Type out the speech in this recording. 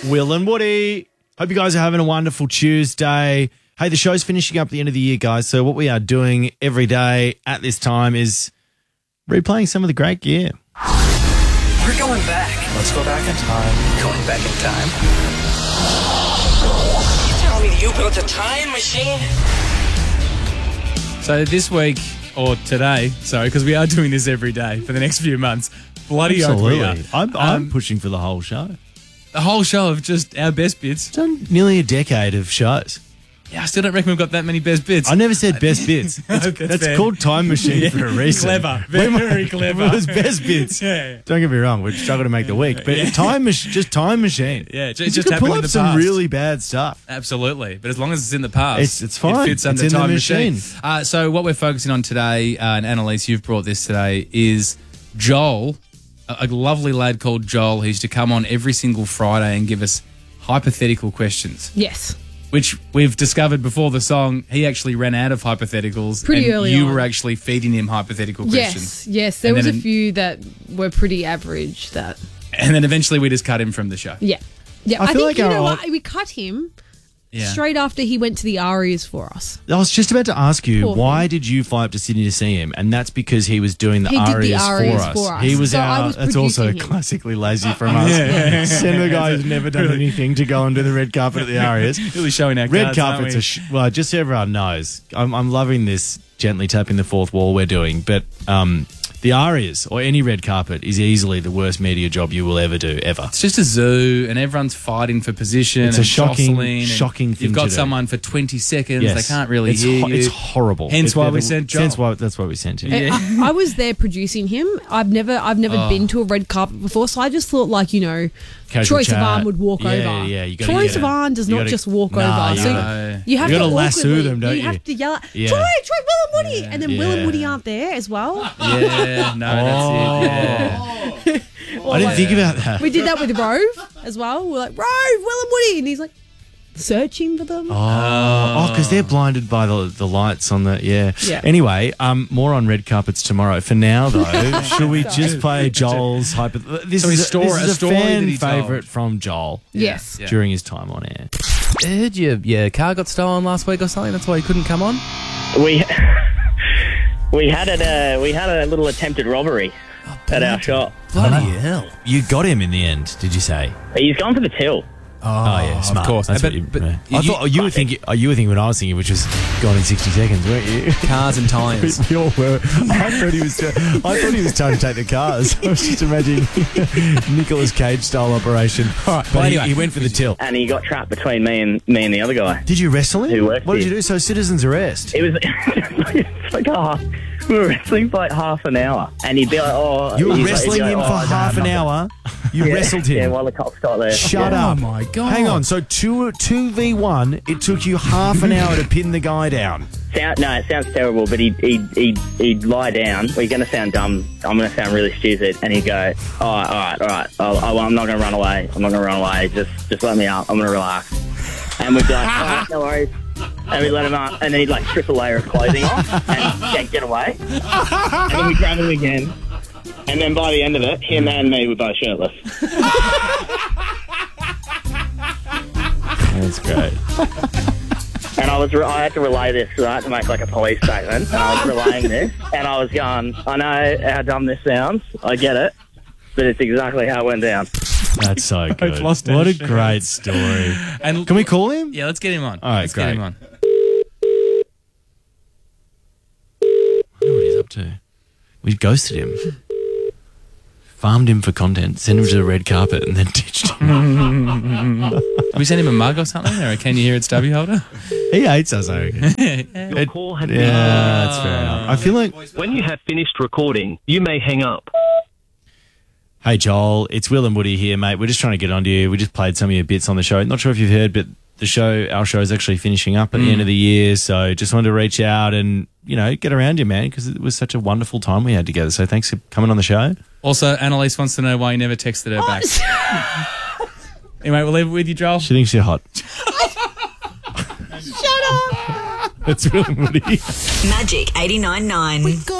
Will and Woody. Hope you guys are having a wonderful Tuesday. Hey, the show's finishing up at the end of the year, guys. So what we are doing every day at this time is replaying some of the great gear. We're going back. Let's go back in time. Going back in time. You tell me you built a time machine? So this week, or today, sorry, because we are doing this every day for the next few months. Bloody oath we are. I'm pushing for the whole show. The whole show of just our best bits. It's done nearly a decade of shows. Yeah, I still don't reckon we've got that many best bits. I never said best bits. That's called Time Machine for a reason. Clever. Very clever. It was best bits. Yeah. Don't get me wrong, we've struggled to make the week. But just Time Machine. Yeah, You just could happened pull in up the some past. really bad stuff. Absolutely. But as long as it's in the past, It's fine. It fits under It's in the Time machine. So what we're focusing on today, and Annalise, you've brought this today, is Joel, a lovely lad called Joel who used to come on every single Friday and give us hypothetical questions. Yes. Which we've discovered before the song, he actually ran out of hypotheticals. Pretty and early you on. were actually feeding him hypothetical questions. Yes. There And was a then- few that were pretty average that, And then eventually we just cut him from the show. yeah. Yeah, I I, feel think, like you our know old- what? We cut him Yeah. straight after he went to the Arias for us. I was just about to ask you, Poor why did you fly up to Sydney to see him? And that's because he was doing the He did the arias arias for for us. us. He was So I our. was That's also producing him. classically lazy from us. Send the guy who's never done anything to go and do the red carpet at the arias. Really showing our Red cards, aren't carpet's we? well, just so everyone knows, I'm loving this gently tapping the fourth wall we're doing, but the arias or any red carpet is easily the worst media job you will ever do, ever. It's just a zoo, and everyone's fighting for position. It's a and shocking jostling, thing You've got to do. someone for 20 seconds. Yes. They can't really it's hear you. It's horrible. Hence why we sent Joel. That's why we sent him. Yeah. I was there producing him. I've never been to a red carpet before, so I just thought, like, you know, Casual Troye chat. Sivan would walk Yeah, over. yeah, you gotta- Troye yeah. Sivan does You not gotta- just walk Nah, over. you So gotta- you have you to gotta lasso awkwardly- them, don't you? You have to yell out, Yeah. Troy, Will and Woody, and then Will and Yeah. Woody aren't there as well. Yeah, no, that's it. Yeah. I didn't think about that. We did that with Rove as well. We're like, Rove, Will and Woody, and he's like searching for them. Oh, because they're blinded by the lights on the Yeah. Anyway, more on red carpets tomorrow. For now, though, should we just play Joel's hyper? This So is his story- this is a a story that fan he told. favourite from Joel Yes. Yeah. during his time on air. I heard your car got stolen last week or something. That's why you couldn't come on. We had a little attempted robbery at our shop. Bloody hell! You got him in the end, did you say? He's gone for the till. Oh, yeah, smart. course. That's But- what you, but yeah. you- I thought you were thinking. You were thinking what I was thinking, which was gone in 60 seconds, weren't you? Cars and tyres. We all were. I thought he was trying to take the cars. I was just imagining Nicolas Cage style operation. All right, but Well, anyway. he went for the till. And he got trapped between me and the other guy. Did you wrestle him? Who worked What did here. you do? So citizen's arrest. It was it's like we were wrestling for like half an hour, and he'd be like, "Oh, You were he'd be wrestling like, him "Oh, for no, half an nothing." hour. You wrestled him. Yeah, while the cops got there. Shut Yeah. up. Oh, my God. Hang on. So 2v1, it took you half an hour to pin the guy down. No, it sounds terrible, but he'd lie down. We're going to sound dumb. I'm going to sound really stupid. And he'd go, all right. I'm not going to run away. Just let me up. I'm going to relax. And we'd be like, oh, no worries. And we'd let him up. And then he'd like strip a layer of clothing off and get away. And then we'd grab him again. And then by the end of it, him and me were both shirtless. That's great. And I had to relay this because I had to make like a police statement. And I was relaying this. And I was going, I know how dumb this sounds. I get it. But it's exactly how it went down. That's so good. lost our What a shit. great story. And Can we call him? Yeah, let's get him on. All right, let's great. get him on. I wonder what he's up to. We ghosted him. Farmed him for content, sent him to the red carpet, and then ditched him. Did we send him a mug or something? Or a Can You Hear It's W holder? He hates us, I reckon. Your call has been... Yeah, that's fair enough. I feel like... When you have finished recording, you may hang up. Hey, Joel, it's Will and Woody here, mate. We're just trying to get onto you. We just played some of your bits on the show. Not sure if you've heard, but our show is actually finishing up at the end of the year. So just wanted to reach out and, you know, get around you, man, because it was such a wonderful time we had together. So thanks for coming on the show. Also, Annalise wants to know why you never texted her back. Anyway, we'll leave it with you, Joel. She thinks you're hot. Shut up. That's Will and Woody. Magic 89.9.